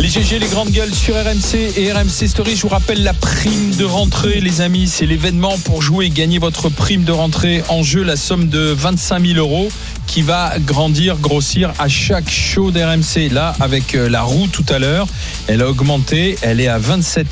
Les GG, les grandes gueules sur RMC et RMC Story. Je vous rappelle la prime de rentrée, les amis. C'est l'événement pour jouer et gagner votre prime de rentrée. En jeu, la somme de 25 000 € qui va grossir à chaque show d'RMC. Là, avec la roue tout à l'heure, elle a augmenté. Elle est à 26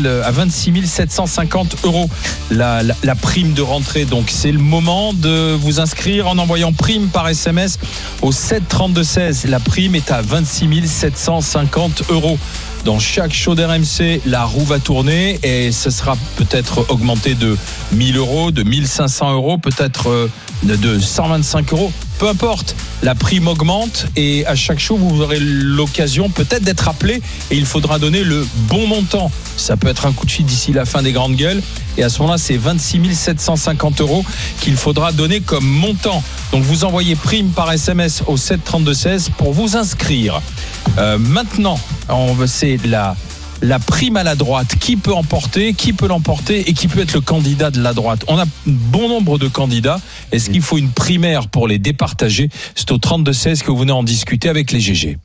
750 €. La prime de rentrée. Donc, c'est le moment de vous inscrire en envoyant prime par SMS au 7 32 16. La prime est à 26 750 €. Dans chaque show d'RMC, la roue va tourner et ce sera peut-être augmenté de 1 000 €, de 1 500 €, peut-être de 125 €. Peu importe, la prime augmente et à chaque show, vous aurez l'occasion peut-être d'être appelé et il faudra donner le bon montant. Ça peut être un coup de fil d'ici la fin des grandes gueules et à ce moment-là, c'est 26 750 € qu'il faudra donner comme montant. Donc vous envoyez prime par SMS au 7 32 16 pour vous inscrire. Maintenant, c'est la prime à la droite. Qui peut l'emporter et qui peut être le candidat de la droite? On a bon nombre de candidats. Est-ce qu'il faut une primaire pour les départager? C'est au 32 16 que vous venez en discuter avec les GG.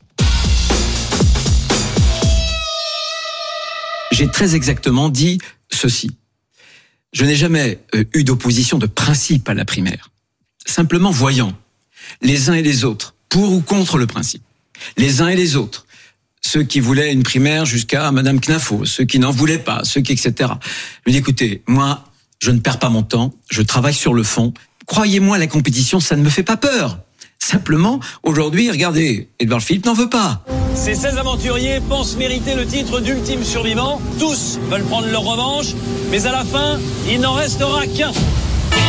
J'ai très exactement dit ceci. Je n'ai jamais eu d'opposition de principe à la primaire. Simplement voyant les uns et les autres, pour ou contre le principe. Les uns et les autres. Ceux qui voulaient une primaire jusqu'à Madame Knafo, ceux qui n'en voulaient pas, ceux qui, etc. Je dis, écoutez, moi, je ne perds pas mon temps, je travaille sur le fond. Croyez-moi, la compétition, ça ne me fait pas peur. Simplement, aujourd'hui, regardez, Édouard Philippe n'en veut pas. Ces 16 aventuriers pensent mériter le titre d'ultime survivant. Tous veulent prendre leur revanche, mais à la fin, il n'en restera qu'un.